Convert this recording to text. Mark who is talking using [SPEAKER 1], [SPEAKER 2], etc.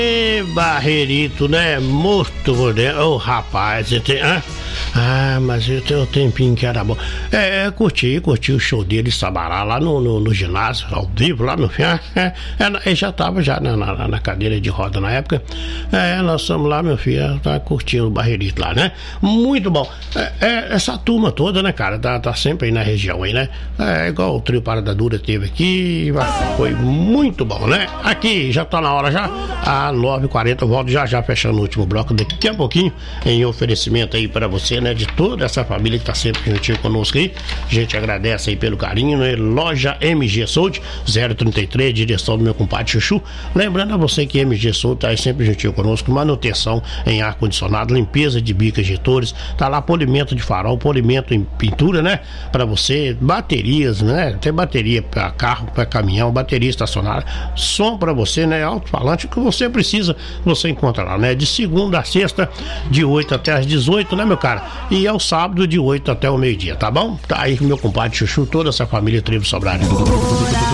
[SPEAKER 1] Barreirito, né? Morto por dentro. Ô, rapaz, você tem. Mas eu tenho um tempinho que era bom. Curti o show dele, Sabará, lá no ginásio, ao vivo, lá, meu filho. Ele já tava na cadeira de roda na época. Nós estamos lá, meu filho, tá curtindo o Barreirito lá, né? Muito bom. Essa turma toda, né, cara, tá sempre aí na região aí, né? Igual o trio Parada Dura teve aqui, foi muito bom, né? Aqui, já tá na hora já, às 9h40, eu volto já fechando o último bloco daqui a pouquinho, em oferecimento aí pra você, né, de toda essa família que tá sempre juntinho conosco aí. A gente agradece aí pelo carinho, né? Loja MG Sold 033, direção do meu compadre Chuchu. Lembrando a você que MG Sold tá aí sempre juntinho conosco, manutenção em ar-condicionado, limpeza de bica injetores, tá lá polimento de farol, polimento em pintura, né, pra você, baterias, né, tem bateria pra carro, pra caminhão, bateria estacionária, som pra você, né, alto-falante, o que você precisa, você encontra lá, né, de segunda a sexta, de 8 até as 18, né, meu cara, e ao sábado de 8 até o meio-dia, tá bom? Tá aí meu compadre Chuchu, toda essa família Trevo Sobraré.